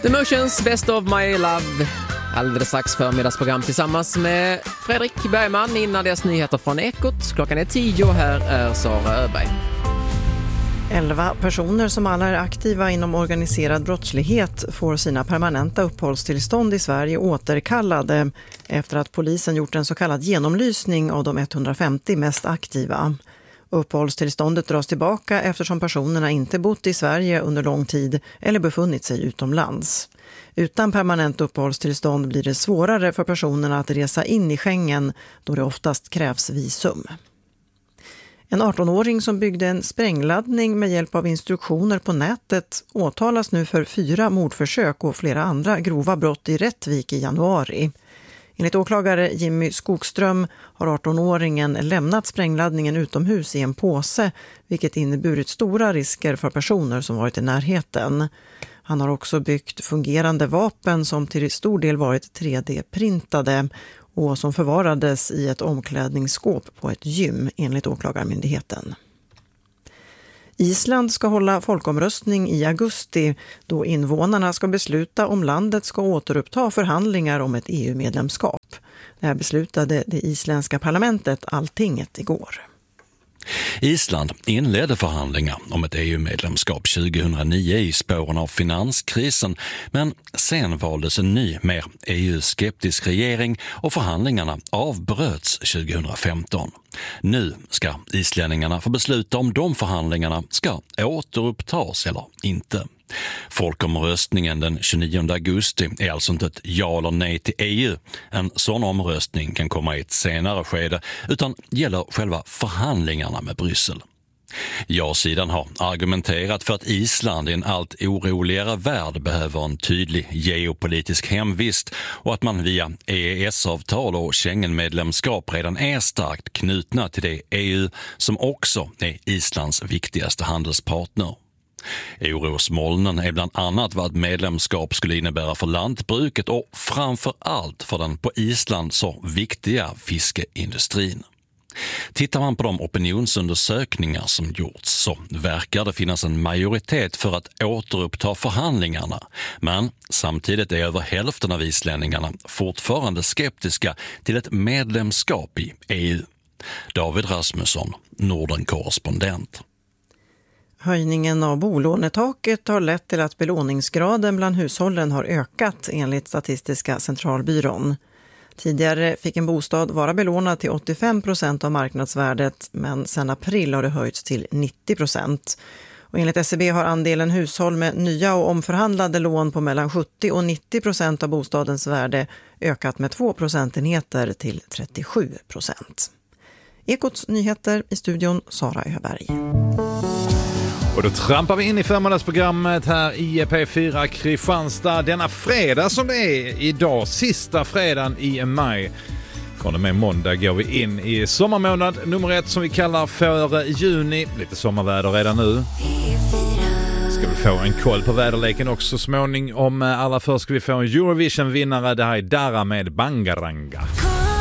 The Motions, Best of My Love. Alldeles strax förmiddagsprogram tillsammans med Fredrik Bergman innan deras nyheter från Ekot. Klockan är 10 och här är Sara Öberg. 11 personer som alla är aktiva inom organiserad brottslighet får sina permanenta uppehållstillstånd i Sverige återkallade efter att polisen gjort en så kallad genomlysning av de 150 mest aktiva. Uppehållstillståndet dras tillbaka eftersom personerna inte bott i Sverige under lång tid eller befunnit sig utomlands. Utan permanent uppehållstillstånd blir det svårare för personerna att resa in i Schengen då det oftast krävs visum. En 18-åring som byggde en sprängladdning med hjälp av instruktioner på nätet åtalas nu för 4 mordförsök och flera andra grova brott i Rättvik i januari. Enligt åklagare Jimmy Skogström har 18-åringen lämnat sprängladdningen utomhus i en påse, vilket inneburit stora risker för personer som varit i närheten. Han har också byggt fungerande vapen som till stor del varit 3D-printade och som förvarades i ett omklädningsskåp på ett gym enligt åklagarmyndigheten. Island ska hålla folkomröstning i augusti då invånarna ska besluta om landet ska återuppta förhandlingar om ett EU-medlemskap. Det här beslutade det isländska parlamentet, Alltinget, igår. Island inledde förhandlingar om ett EU-medlemskap 2009 i spåren av finanskrisen, men sen valdes en ny, mer EU-skeptisk regering och förhandlingarna avbröts 2015. Nu ska islänningarna få besluta om de förhandlingarna ska återupptas eller inte. Folkomröstningen den 29 augusti är alltså inte ett ja eller nej till EU. En sån omröstning kan komma i ett senare skede utan gäller själva förhandlingarna med Bryssel. Ja-sidan har argumenterat för att Island i en allt oroligare värld behöver en tydlig geopolitisk hemvist och att man via EES-avtal och Schengen-medlemskap redan är starkt knutna till det EU som också är Islands viktigaste handelspartner. Orosmolnen är bland annat vad ett medlemskap skulle innebära för lantbruket och framför allt för den på Island så viktiga fiskeindustrin. Tittar man på de opinionsundersökningar som gjorts så verkar det finnas en majoritet för att återuppta förhandlingarna. Men samtidigt är över hälften av islänningarna fortfarande skeptiska till ett medlemskap i EU. David Rasmusson, Norden-korrespondent. Höjningen av bolånetaket har lett till att belåningsgraden bland hushållen har ökat enligt Statistiska centralbyrån. Tidigare fick en bostad vara belånad till 85% av marknadsvärdet, men sedan april har det höjts till 90%. Och enligt SCB har andelen hushåll med nya och omförhandlade lån på mellan 70 och 90% av bostadens värde ökat med 2 procentenheter till 37%. Ekots nyheter i studion, Sara Öberg. Och då trampar vi in i förmiddagsprogrammet här i P4 Kristianstad denna fredag som det är idag, sista fredagen i maj. Från och med måndag går vi in i sommarmånad nummer 1 som vi kallar för juni. Lite sommarväder redan nu. Ska vi få en koll på väderleken också småningom. Allra först ska vi få en Eurovision-vinnare. Det här är Dara med Bangaranga.